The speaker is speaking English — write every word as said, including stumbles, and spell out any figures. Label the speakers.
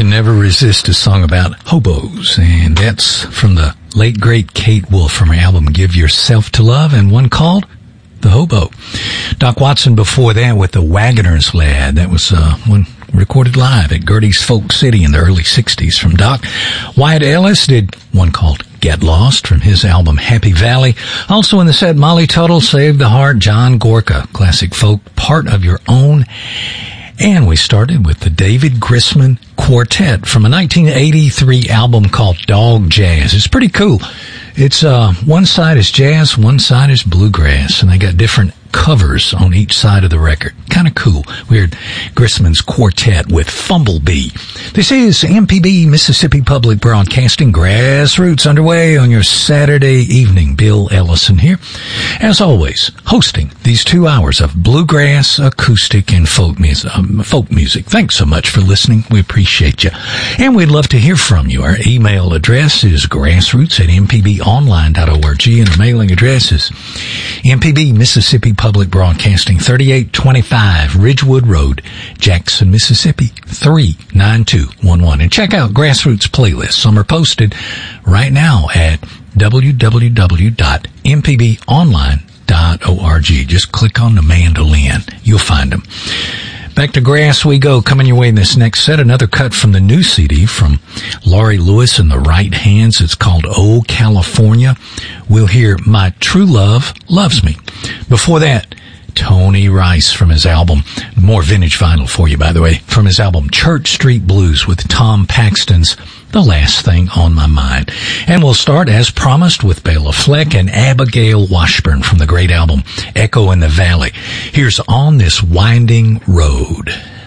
Speaker 1: can never resist a song about hobos, and that's from the late, great Kate Wolf from her album Give Yourself to Love, and one called The Hobo. Doc Watson before that with the Wagoner's Lad. That was uh, one recorded live at Gertie's Folk City in the early sixties from Doc. Wyatt Ellis did one called Get Lost from his album Happy Valley. Also in the set, Molly Tuttle, Save the Heart, John Gorka, classic folk, Part of Your Own. And we started with the David Grisman Quartet from a nineteen eighty-three album called Dog Jazz. It's pretty cool. It's, uh, one side is jazz, one side is bluegrass, and they got different covers on each side of the record. Kind of cool. We heard Grisman's Quartet with Fumblebee. This is M P B Mississippi Public Broadcasting, Grassroots underway on your Saturday evening. Bill Ellison here, as always, hosting these two hours of bluegrass, acoustic, and folk music. Um, folk music. Thanks so much for listening. We appreciate you. And we'd love to hear from you. Our email address is grassroots at m p b online dot org, and the mailing address is M P B Mississippi Public Broadcasting, thirty-eight twenty-five Ridgewood Road, Jackson, Mississippi, three nine two one one. And check out Grassroots playlists. Some are posted right now at w w w dot m p b online dot org. Just click on the mandolin. You'll find them. Back to grass we go. Coming your way in this next set, another cut from the new C D from Laurie Lewis and the Right Hands. It's called Oh California. We'll hear My True Love Loves Me. Before that, Tony Rice from his album, more vintage vinyl for you, by the way, from his album Church Street Blues with Tom Paxton's The Last Thing on My Mind. And we'll start, as promised, with Bela Fleck and Abigail Washburn from the great album Echo in the Valley. Here's On This Winding Road.